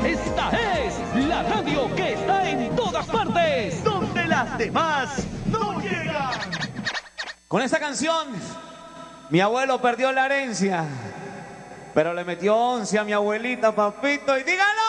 Esta es la radio que está en todas partes, donde las demás no llegan. Con esta canción, mi abuelo perdió la herencia, pero le metió 11 a mi abuelita, papito, y dígalo.